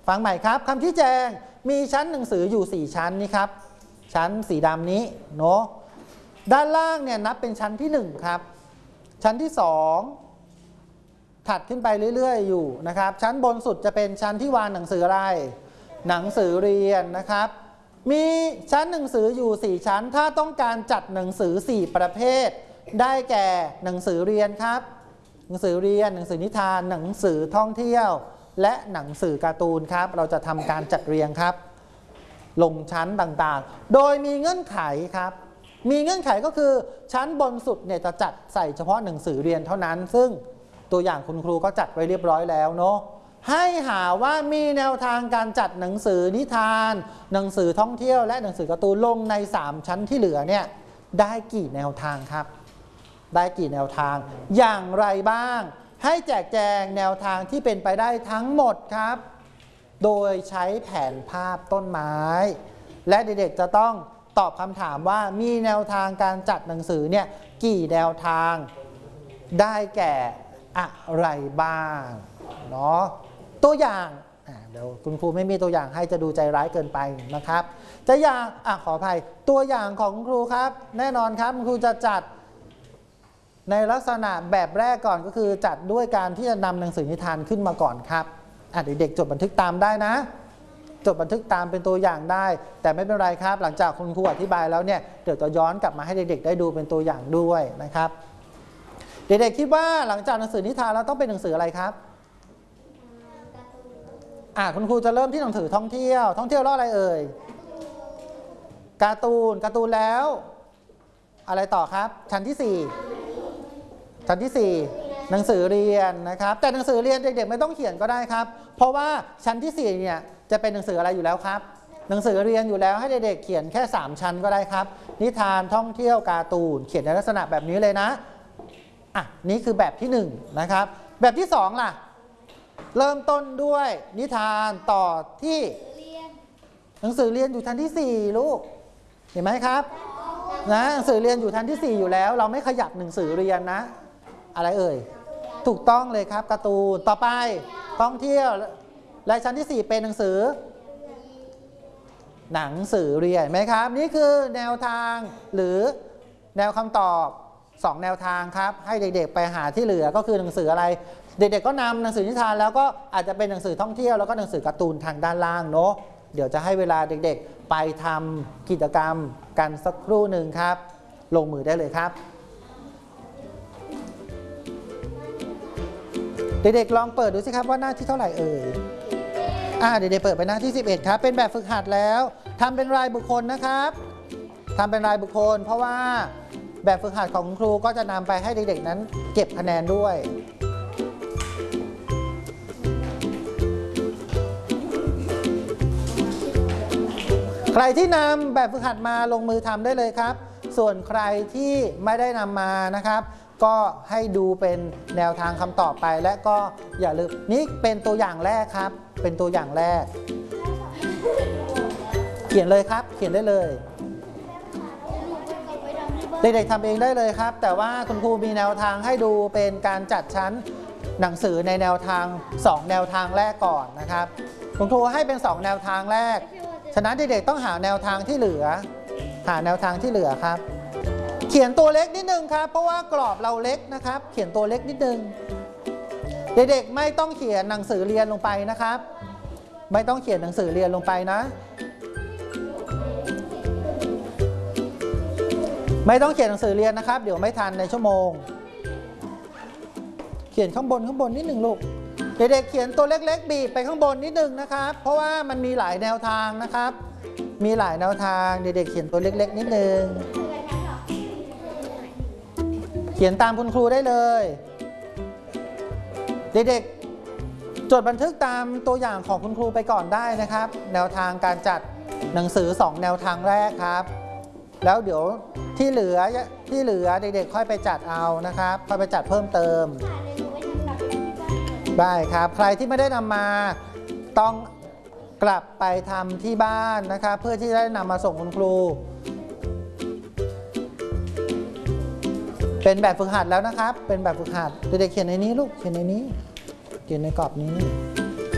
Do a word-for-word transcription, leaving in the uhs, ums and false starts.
ฟังใหม่ครับคำชี้แจงมีชั้นหนังสืออยู่สี่ชั้นนี่ครับชั้นสีดำนี้เนาะด้านล่างเนี่ยนับเป็นชั้นที่หนึ่งครับชั้นที่สองถัดขึ้นไปเรื่อยๆอยู่นะครับชั้นบนสุดจะเป็นชั้นที่วางหนังสืออะไรหนังสือเรียนนะครับมีชั้นหนังสืออยู่สี่ชั้นถ้าต้องการจัดหนังสือสี่ประเภทได้แก่หนังสือเรียนครับหนังสือเรียนหนังสือนิทานหนังสือท่องเที่ยวและหนังสือการ์ตูนครับเราจะทำการจัดเรียงครับลงชั้นต่างๆโดยมีเงื่อนไขครับมีเงื่อนไขก็คือชั้นบนสุดเนี่ยจะจัดใส่เฉพาะหนังสือเรียนเท่านั้นซึ่งตัวอย่างคุณครูก็จัดไว้เรียบร้อยแล้วเนาะให้หาว่ามีแนวทางการจัดหนังสือนิทานหนังสือท่องเที่ยวและหนังสือการ์ตูนลงในสามชั้นที่เหลือเนี่ยได้กี่แนวทางครับได้กี่แนวทางอย่างไรบ้างให้แจกแจงแนวทางที่เป็นไปได้ทั้งหมดครับโดยใช้แผนภาพต้นไม้และเด็กๆจะต้องตอบคำถามว่ามีแนวทางการจัดหนังสือเนี่ยกี่แนวทางได้แก่อะไรบ้างเนาะตัวอย่างเดี๋ยวคุณครูไม่มีตัวอย่างให้จะดูใจร้ายเกินไปนะครับจะอย่างอ่ะขออภัยตัวอย่างของคุณครูครับแน่นอนครับคุณครูจะจัดในลักษณะแบบแรกก่อนก็คือจัดด้วยการที่จะนำหนังสือนิทานขึ้นมาก่อนครับอ่ะเด็กๆจดบันทึกตามได้นะจดบันทึกตามเป็นตัวอย่างได้แต่ไม่เป็นไรครับหลังจากคุณครูอธิบายแล้วเนี่ยเดี๋ยวจะย้อนกลับมาให้เด็กๆได้ดูเป็นตัวอย่างด้วยนะครับเด็กๆคิดว่าหลังจากหนังสือนิทานแล้วต้องเป็นหนังสืออะไรครับอ่ะคุณครูจะเริ่มที่หนังสือท่องเที่ยวท่องเที่ยวแล้วอะไรเอ่ยการ์ตูนการ์ตูนแล้วอะไรต่อครับชั้นที่สี่ชั้นที่สี่หนังสือเรียนนะครับแต่หนังสือเรียนเด็กๆไม่ต้องเขียนก็ได้ครับเพราะว่าชั้นที่สี่เนี่ยจะเป็นหนังสืออะไรอยู่แล้วครับหนังสือเรียนอยู่แล้วให้เด็กๆเขียนแค่สามชั้นก็ได้ครับนิทานท่องเที่ยวการ์ตูนเขียนในลักษณะแบบนี้เลยนะอ่ะนี่คือแบบที่หนึ่งนะครับแบบที่สองล่ะเริ่มต้นด้วยนิทานต่อที่หนังสือเรียนอยู่ชั้นที่สี่ลูกเห็นไหมครับนะหนังสือเรียนอยู่ชั้นที่สี่อยู่แล้วเราไม่ขยับหนังสือเรียนนะอะไรเอ่ยถูกต้องเลยครับการ์ตูนต่อไปท่องเที่ยวและชั้นที่สี่เป็นหนังสือหนังสือเรียนไหมครับนี่คือแนวทางหรือแนวคำตอบสองแนวทางครับให้เด็กๆไปหาที่เหลือก็คือหนังสืออะไรเด็กๆก็นำหนังสือนิทานแล้วก็อาจจะเป็นหนังสือท่องเที่ยวแล้วก็หนังสือการ์ตูนทางด้านล่างเนาะเดี๋ยวจะให้เวลาเด็กๆไปทำกิจกรรมกันสักครู่หนึ่งครับลงมือได้เลยครับเด็กๆลองเปิดดูสิครับว่าหน้าที่เท่าไหร่เอ่ยอ่าเด็กๆเปิดไปหน้าที่สิบเอ็ดครับเป็นแบบฝึกหัดแล้วทำเป็นรายบุคคลนะครับทำเป็นรายบุคคลเพราะว่าแบบฝึกหัดของครูก็จะนำไปให้เด็กๆนั้นเก็บคะแนนด้วยใครที่นำแบบฝึกหัดมาลงมือทำได้เลยครับส่วนใครที่ไม่ได้นำมานะครับก็ให้ดูเป็นแนวทางคำตอบไปและก็อย่าลืมนี่เป็นตัวอย่างแรกครับเป็นตัวอย่างแรกเขียนเลยครับเขียนได้เลยเด็กๆทำเองได้เลยครับแต่ว่าคุณครูมีแนวทางให้ดูเป็นการจัดชั้นหนังสือในแนวทางสองแนวทางแรกก่อนนะครับคุณครูให้เป็นสองแนวทางแรกฉะนั้นเด็กๆต้องหาแนวทางที่เหลือหาแนวทางที่เหลือครับเขียนตัวเล็กนิดนึงครับเพราะว่ากรอบเราเล็กนะครับเขียนตัวเล็กนิดนึงเด็กๆไม่ต้องเขียนหนังสือเรียนลงไปนะครับไม่ต้องเขียนหนังสือเรียนลงไปนะไม่ต้องเขียนหนังสือเรียนนะครับเดี๋ยวไม่ทันในชั่วโมงเขียนข้างบนข้างบนนิดหนึ่งลูกเด็กๆเขียนตัวเล็กๆบีบไปข้างบนนิดนึงนะครับเพราะว่ามันมีหลายแนวทางนะครับมีหลายแนวทางเด็กๆเขียนตัวเล็กๆนิดนึงเขียนตามคุณครูได้เลยเด็กๆจดบันทึกตามตัวอย่างของคุณครูไปก่อนได้นะครับแนวทางการจัดหนังสือสองแนวทางแรกครับแล้วเดี๋ยวที่เหลือที่เหลือเด็กๆค่อยไปจัดเอานะครับค่อยไปจัดเพิ่มเติมได้ครับใครที่ไม่ได้นำมาต้องกลับไปทำที่บ้านนะครับเพื่อที่จะได้นำมาส่งคุณครูเป็นแบบฝึกหัดแล้วนะครับเป็นแบบฝึกหัดเด็กๆเขียนในนี้ลูกเขียนในนี้เขียนในกรอบนี้